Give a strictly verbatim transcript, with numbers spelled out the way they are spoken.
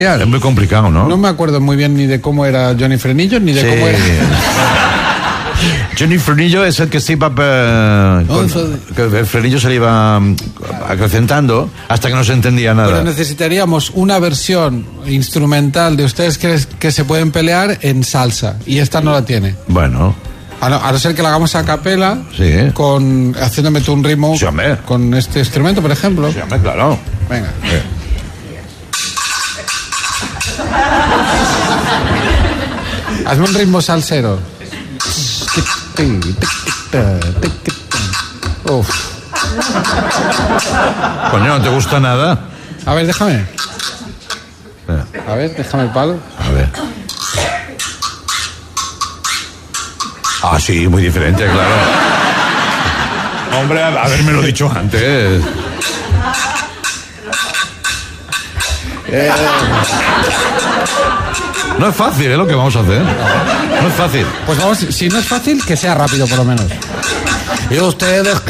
Es muy complicado, ¿no? No me acuerdo muy bien ni de cómo era Johnny Frenillo, ni de Sí. cómo era... Johnny Frenillo es el que se iba eh, con, que el frenillo se le iba mm, acrecentando hasta que no se entendía nada. Pero necesitaríamos una versión instrumental de Ustedes que, que se pueden pelear en salsa, y esta no la tiene. Bueno, A no, a no ser que la hagamos a capela, Sí. con haciéndome tú un ritmo Sí, hombre. con este instrumento, por ejemplo. sí, hombre, claro. Venga. Eh. Hazme un ritmo salsero. Uf. Coño, ¿no te gusta nada? A ver, déjame. Eh, A ver, déjame el palo. A ver. Ah, sí, muy diferente, claro. Hombre, haberme lo dicho antes. Eh. No es fácil, ¿eh? Lo que vamos a hacer. No es fácil. Pues vamos, si no es fácil, que sea rápido por lo menos. Y ustedes que